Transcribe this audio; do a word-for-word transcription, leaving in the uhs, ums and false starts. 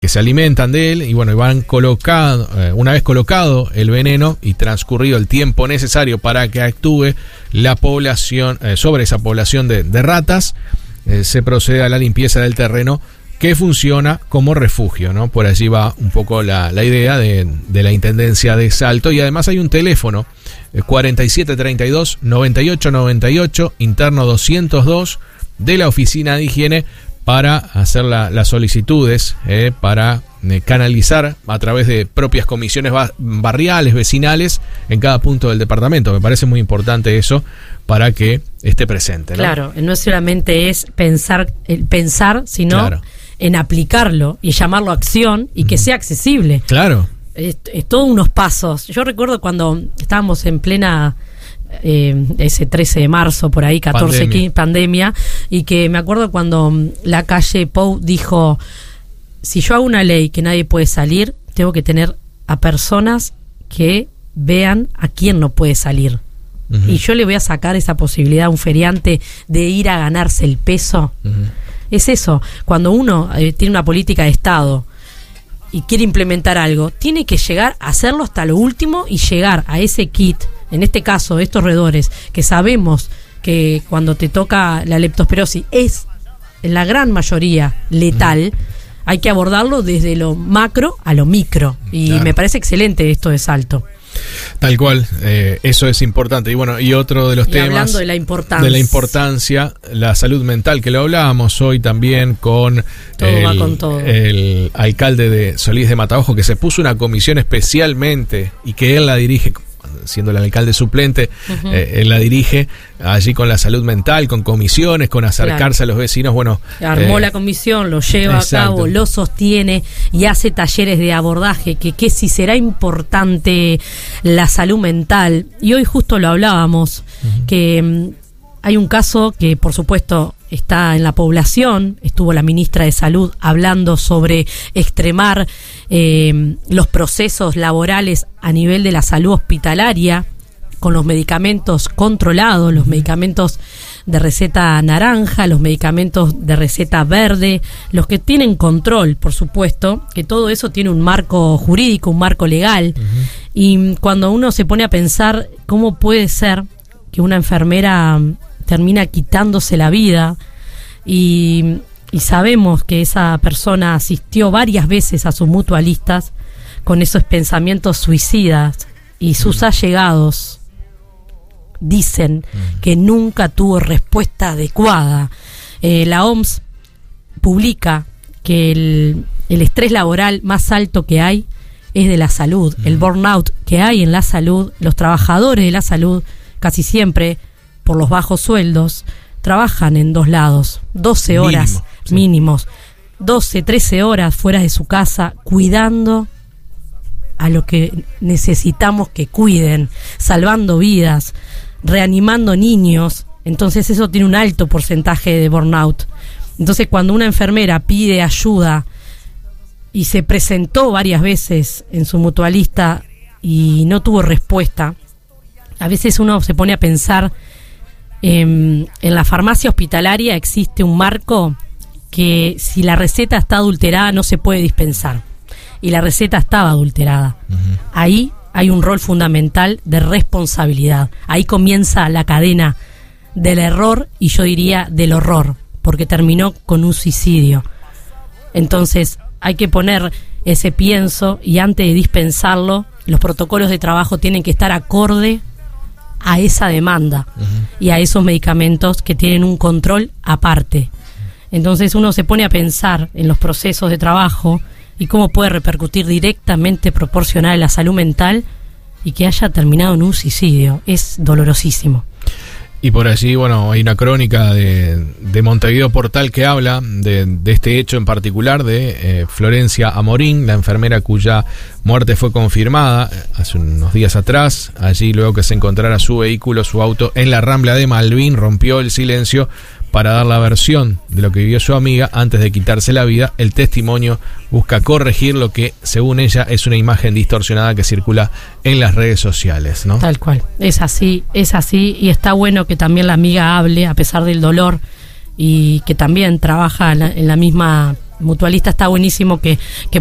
que se alimentan de él y bueno, van colocado, eh, una vez colocado el veneno y transcurrido el tiempo necesario para que actúe la población, eh, sobre esa población de, de ratas, eh, se procede a la limpieza del terreno que funciona como refugio, ¿no? Por allí va un poco la, la idea de, de la Intendencia de Salto, y además hay un teléfono, eh, cuarenta y siete treinta y dos, noventa y ocho noventa y ocho, interno doscientos dos, de la Oficina de Higiene, para hacer la, las solicitudes, eh, para eh, canalizar a través de propias comisiones ba- barriales, vecinales, en cada punto del departamento. Me parece muy importante eso para que esté presente, ¿no? Claro, no solamente es pensar, el pensar, sino claro, en aplicarlo y llamarlo a acción y que sea accesible. Claro. Es, es todos unos pasos. Yo recuerdo cuando estábamos en plena... Eh, ese trece de marzo, por ahí, catorce, pandemia. quince, pandemia, y que me acuerdo cuando la calle Pou dijo: si yo hago una ley que nadie puede salir, tengo que tener a personas que vean a quién no puede salir. Uh-huh. Y yo le voy a sacar esa posibilidad a un feriante de ir a ganarse el peso. Uh-huh. Es eso, cuando uno eh, tiene una política de Estado y quiere implementar algo, tiene que llegar a hacerlo hasta lo último y llegar a ese kit. En este caso, estos roedores, que sabemos que cuando te toca la leptospirosis es en la gran mayoría letal, hay que abordarlo desde lo macro a lo micro. Y claro, me parece excelente esto de Salto. Tal cual, eh, eso es importante. Y bueno, y otro de los y temas hablando de la importancia, de la importancia, la salud mental, que lo hablábamos hoy también con, todo el, va con todo. el alcalde de Solís de Mataojo, que se puso una comisión especialmente y que él la dirige, siendo el alcalde suplente, uh-huh, eh, él la dirige allí con la salud mental, con comisiones, con acercarse claro a los vecinos. Bueno, armó eh, la comisión, lo lleva exacto, a cabo, lo sostiene y hace talleres de abordaje, que, que si será importante la salud mental. Y hoy justo lo hablábamos, uh-huh, que um, hay un caso que por supuesto está en la población. Estuvo la ministra de Salud hablando sobre extremar eh, los procesos laborales a nivel de la salud hospitalaria, con los medicamentos controlados, los medicamentos de receta naranja, los medicamentos de receta verde, los que tienen control, por supuesto, que todo eso tiene un marco jurídico, un marco legal. Uh-huh. Y cuando uno se pone a pensar cómo puede ser que una enfermera termina quitándose la vida, y, y sabemos que esa persona asistió varias veces a sus mutualistas con esos pensamientos suicidas, y sus allegados dicen que nunca tuvo respuesta adecuada. Eh, la O M S publica que el, el estrés laboral más alto que hay es de la salud, el burnout que hay en la salud. Los trabajadores de la salud casi siempre, por los bajos sueldos, trabajan en dos lados, doce horas Mínimo, sí. mínimos, doce, trece horas fuera de su casa, cuidando a lo que necesitamos que cuiden, salvando vidas, reanimando niños. Entonces eso tiene un alto porcentaje de burnout. Entonces cuando una enfermera pide ayuda y se presentó varias veces en su mutualista y no tuvo respuesta, a veces uno se pone a pensar, eh, en la farmacia hospitalaria existe un marco que si la receta está adulterada no se puede dispensar, y la receta estaba adulterada. Uh-huh. Ahí hay un rol fundamental de responsabilidad. Ahí comienza la cadena del error, y yo diría del horror, porque terminó con un suicidio. Entonces hay que poner ese pienso, y antes de dispensarlo, los protocolos de trabajo tienen que estar acorde a esa demanda, uh-huh, y a esos medicamentos que tienen un control aparte. Entonces uno se pone a pensar en los procesos de trabajo y cómo puede repercutir directamente proporcional a la salud mental, y que haya terminado en un suicidio. Es dolorosísimo. Y por allí, bueno, hay una crónica de, de Montevideo Portal que habla de, de este hecho en particular de eh, Florencia Amorín, la enfermera cuya muerte fue confirmada hace unos días atrás. Allí, luego que se encontrara su vehículo, su auto, en la Rambla de Malvin, rompió el silencio para dar la versión de lo que vivió su amiga antes de quitarse la vida. El testimonio busca corregir lo que, según ella, es una imagen distorsionada que circula en las redes sociales, ¿no? Tal cual, es así, es así, y está bueno que también la amiga hable a pesar del dolor, y que también trabaja en la, en la misma Mutualista está buenísimo que, que